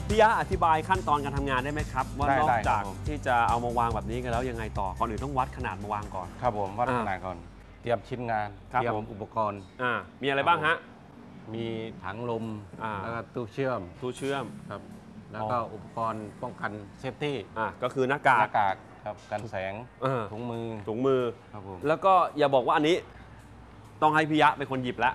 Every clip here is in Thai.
พี่ยะอธิบายขั้นตอนการทำงานได้ไหมครับว่านอกจากที่จะเอามาวางแบบนี้กันแล้วยังไงต่อก่อนอื่นต้องวัดขนาดมาวางก่อนครับผมวัดขนาดก่อนเตรียมชิ้นงานเตรียมอุปกรณ์มีอะไรบ้างฮะมีถังลมแล้วก็ตู้เชื่อมครับแล้วก็อุปกรณ์ป้องกันเซฟตี้ก็คือหน้ากากครับกันแสงถุงมือครับผมแล้วก็อย่าบอกว่าอันนี้ต้องให้พี่ยะเป็นคนหยิบแล้ว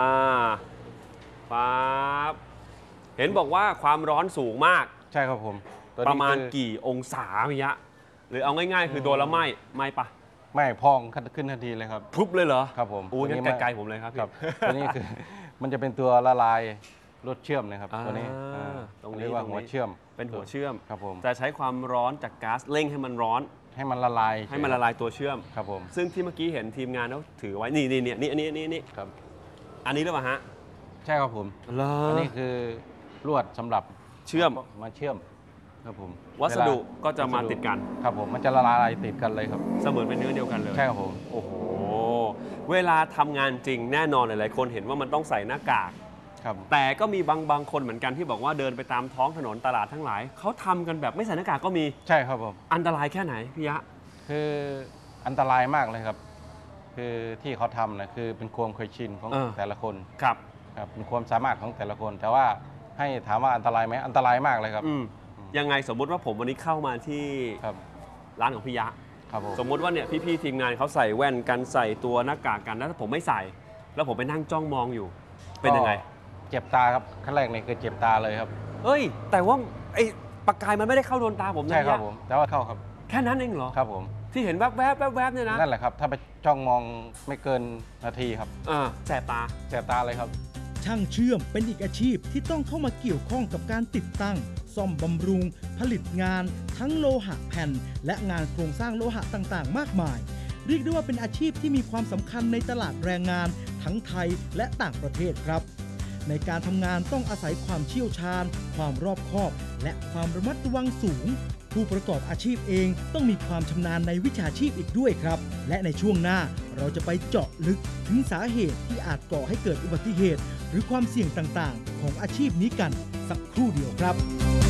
ปั๊บเห็นบอกว่าความร้อนสูงมากใช่ครับผมประมาณกี่องศาพี่ยะหรือเอาง่ายๆคือโดนแล้วไหม้ปะไม่พองขึ้นทันทีเลยครับพรุบเลยเหรอครับผมอู้งั้นไกลๆผมเลยครับตัวนี้คือมันจะเป็นตัวละลายรถเชื่อมนะครับตัวนี้ตรงนี้เรียกว่าหัวเชื่อมเป็นหัวเชื่อมครับผมจะใช้ความร้อนจากก๊าซเร่งให้มันร้อนให้มันละลายตัวเชื่อมครับผมซึ่งที่เมื่อกี้เห็นทีมงานเขาถือไว้นี่ครับอันนี้หรือเปล่าฮะใช่ครับผมอันนี้คือลวดสำหรับเชื่อมมาเชื่อมครับผมวัสดุก็จะมาติดกันครับผมมันจะละลายติดกันเลยครับเสมือนเป็นเนื้อเดียวกันเลยใช่ครับผมโอ้โหเวลาทำงานจริงแน่นอนหลายๆคนเห็นว่ามันต้องใส่หน้ากากแต่ก็มีบางคนเหมือนกันที่บอกว่าเดินไปตามท้องถนนตลาดทั้งหลายเขาทำกันแบบไม่ใส่หน้ากากก็มีใช่ครับผมอันตรายแค่ไหนพี่ยะคืออันตรายมากเลยครับคือที่เขาทำนะคือเป็นความเคยชินของแต่ละคนครับเป็นความสามารถของแต่ละคนแต่ว่าให้ถามว่าอันตรายไหมอันตรายมากเลยครับยังไงสมมุติว่าผมวันนี้เข้ามาที่ร้านของพี่ยะสมมุติว่าเนี่ยพี่ๆทีมงานเขาใส่แว่นกันใส่ตัวหน้ากากกันแล้วถ้าผมไม่ใส่แล้วผมไปนั่งจ้องมองอยู่เป็นยังไงเจ็บตาครับขั้นแรกนี่คือเจ็บตาเลยครับแต่ว่าไอ้ปากกายมันไม่ได้เข้าโดนตาผมนะใช่ครับผมแต่ว่าเข้าครับแค่นั้นเองเหรอครับผมที่เห็นแวบๆเนี่ยนะนั่นแหละครับถ้าไปจ้องมองไม่เกินนาทีครับแสบตาเลยครับช่างเชื่อมเป็นอีกอาชีพที่ต้องเข้ามาเกี่ยวข้องกับการติดตั้งซ่อมบำรุงผลิตงานทั้งโลหะแผ่นและงานโครงสร้างโลหะต่างๆมากมายเรียกได้ว่าเป็นอาชีพที่มีความสำคัญในตลาดแรงงานทั้งไทยและต่างประเทศครับในการทำงานต้องอาศัยความเชี่ยวชาญความรอบคอบและความระมัดระวังสูงผู้ประกอบอาชีพเองต้องมีความชำนาญในวิชาชีพอีกด้วยครับและในช่วงหน้าเราจะไปเจาะลึกถึงสาเหตุที่อาจก่อให้เกิดอุบัติเหตุหรือความเสี่ยงต่างๆของอาชีพนี้กันสักครู่เดียวครับ